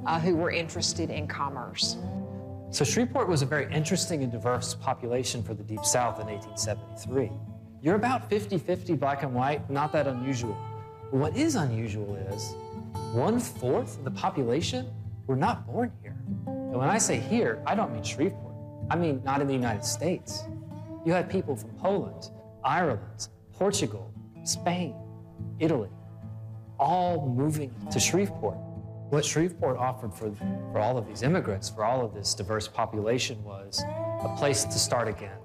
who were interested in commerce. So Shreveport was a very interesting and diverse population for the Deep South in 1873. You're about 50-50 black and white, not that unusual. But what is unusual is 1/4 of the population were not born here. And when I say here, I don't mean Shreveport. I mean not in the United States. You had people from Poland, Ireland, Portugal, Spain, Italy, all moving to Shreveport. What Shreveport offered for all of these immigrants, for all of this diverse population, was a place to start again.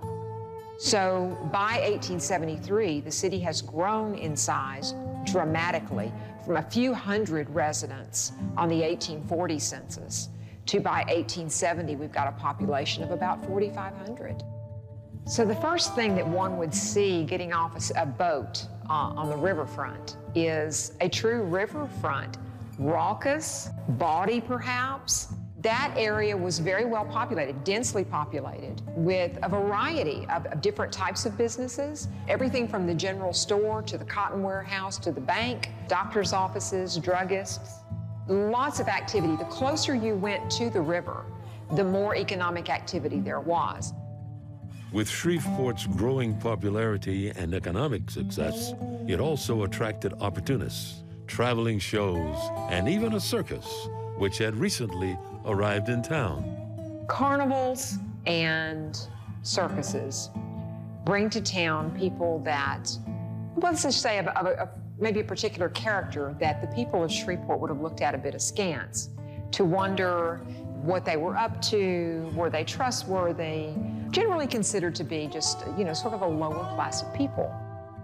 So by 1873, the city has grown in size dramatically from a few hundred residents on the 1840 census to by 1870, we've got a population of about 4,500. So the first thing that one would see getting off a boat on the riverfront is a true riverfront, raucous, bawdy perhaps. That area was very well populated, densely populated, with a variety of different types of businesses, everything from the general store to the cotton warehouse to the bank, doctor's offices, druggists, lots of activity. The closer you went to the river, the more economic activity there was. With Shreveport's growing popularity and economic success, it also attracted opportunists, traveling shows, and even a circus, which had recently arrived in town. Carnivals and circuses bring to town people that, let's just say, maybe a particular character that the people of Shreveport would have looked at a bit askance, to wonder what they were up to, were they trustworthy, generally considered to be just, sort of a lower class of people.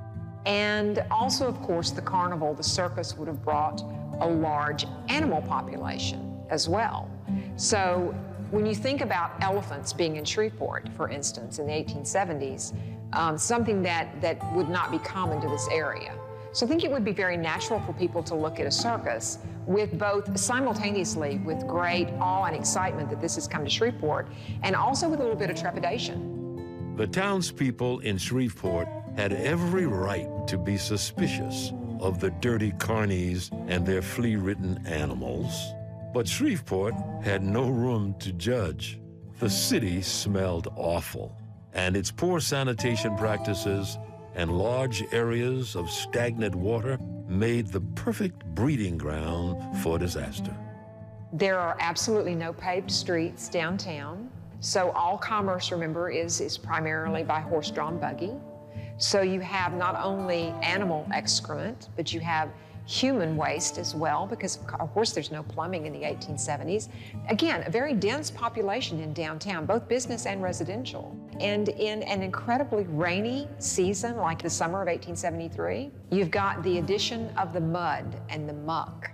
And also, of course, the carnival, the circus would have brought a large animal population as well. So when you think about elephants being in Shreveport, for instance, in the 1870s, something that would not be common to this area. So I think it would be very natural for people to look at a circus with both simultaneously with great awe and excitement that this has come to Shreveport, and also with a little bit of trepidation. The townspeople in Shreveport had every right to be suspicious of the dirty carnies and their flea-ridden animals. But Shreveport had no room to judge. The city smelled awful, and its poor sanitation practices and large areas of stagnant water made the perfect breeding ground for disaster. There are absolutely no paved streets downtown, so all commerce, remember, is primarily by horse-drawn buggy. So you have not only animal excrement, but you have human waste as well, because of course there's no plumbing in the 1870s. Again, a very dense population in downtown, both business and residential. And in an incredibly rainy season like the summer of 1873, you've got the addition of the mud and the muck.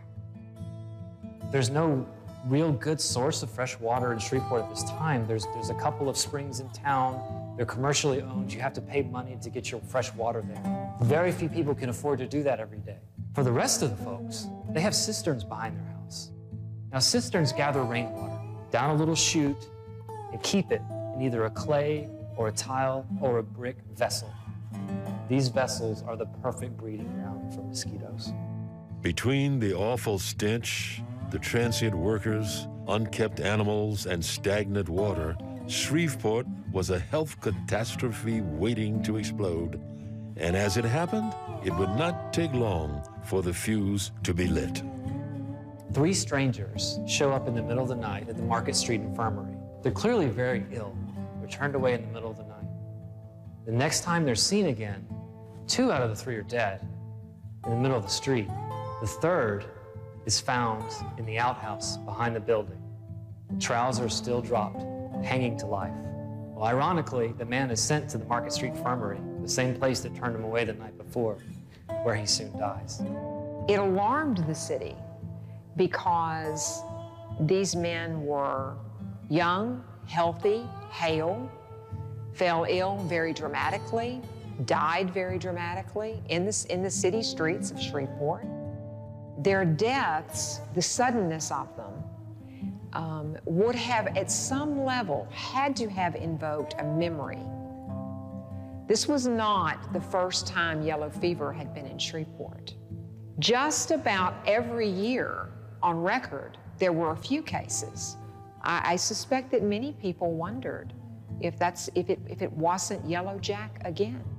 There's no real good source of fresh water in Shreveport at this time. There's a couple of springs in town. They're commercially owned. You have to pay money to get your fresh water there. Very few people can afford to do that every day. For the rest of the folks, they have cisterns behind their house. Now, cisterns gather rainwater down a little chute and keep it in either a clay or a tile or a brick vessel. These vessels are the perfect breeding ground for mosquitoes. Between the awful stench, the transient workers, unkept animals, and stagnant water, Shreveport was a health catastrophe waiting to explode. And as it happened, it would not take long for the fuse to be lit. 3 strangers show up in the middle of the night at the Market Street Infirmary. They're clearly very ill. They're turned away in the middle of the night. The next time they're seen again, 2 out of the 3 are dead in the middle of the street. The third is found in the outhouse behind the building. Trousers still dropped, hanging to life. Well, ironically, the man is sent to the Market Street Infirmary, the same place that turned him away the night before, where he soon dies. It alarmed the city because these men were young, healthy, hale, fell ill very dramatically, died very dramatically in the city streets of Shreveport. Their deaths, the suddenness of them, would have at some level had to have invoked a memory. This was not the first time yellow fever had been in Shreveport. Just about every year on record, there were a few cases. I suspect that many people wondered if it wasn't Yellow Jack again.